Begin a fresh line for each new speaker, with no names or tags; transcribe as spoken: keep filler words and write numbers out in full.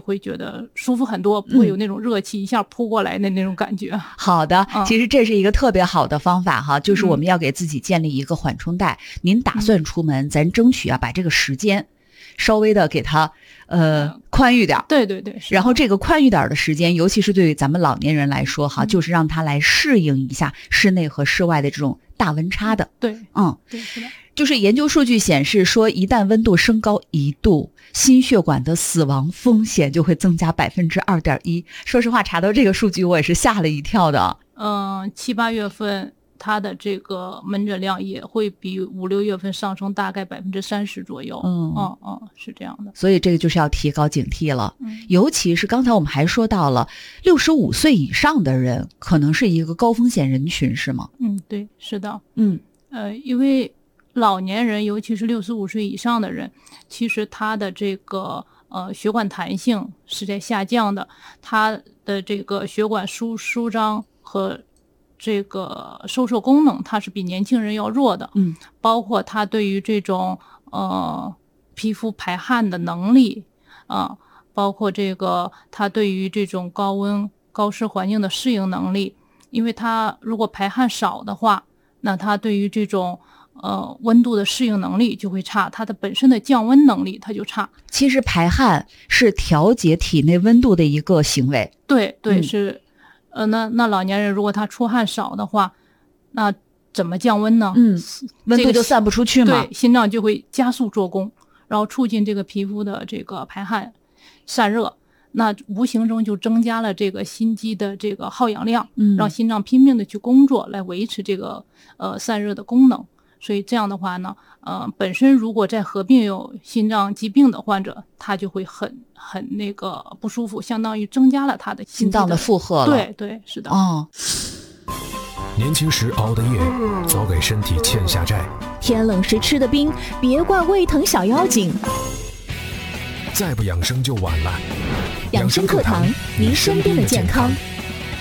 会觉得舒服很多，不会有那种热气一下扑过来的那种感觉。嗯、
好的，其实这是一个特别好的方法哈，就是我们要给自己建立一个缓冲带。嗯、您打算出门，咱争取啊把这个时间稍微的给它呃宽裕点。
对对对。
然后这个宽裕点的时间，尤其是对于咱们老年人来说哈，嗯、就是让他来适应一下室内和室外的这种大温差的。
对，
嗯，
对，是的。
就是研究数据显示说，一旦温度升高一度，心血管的死亡风险就会增加百分之二点一。说实话，查到这个数据我也是吓了一跳的。
嗯，七八月份它的这个门诊量也会比五六月份上升大概百分之三十左右。
嗯
嗯嗯，是这样的。
所以这个就是要提高警惕了。
嗯，
尤其是刚才我们还说到了六十五岁以上的人，可能是一个高风险人群，是吗？
嗯，对，是的。
嗯，
呃，因为老年人，尤其是六十五岁以上的人，其实他的这个呃血管弹性是在下降的，他的这个血管舒舒张和这个收缩功能，它是比年轻人要弱的。
嗯，
包括他对于这种呃皮肤排汗的能力啊、呃，包括这个他对于这种高温高湿环境的适应能力，因为他如果排汗少的话，那他对于这种呃，温度的适应能力就会差，它的本身的降温能力它就差。
其实排汗是调节体内温度的一个行为。
对对、
嗯、
是，呃，那那老年人如果他出汗少的话，那怎么降温呢？
嗯，温度就散不出去嘛。
对，心脏就会加速做功，然后促进这个皮肤的这个排汗散热，那无形中就增加了这个心肌的这个耗氧量，
嗯，
让心脏拼命的去工作来维持这个呃散热的功能。所以这样的话呢，呃，本身如果再合并有心脏疾病的患者，他就会很很那个不舒服，相当于增加了他的
心脏的负荷了。
对对，是的。
哦，
年轻时熬的夜，早给身体欠下债。
天冷时吃的冰，别怪胃疼小妖精。
再不养生就晚了。
养生课堂，您身边的健康。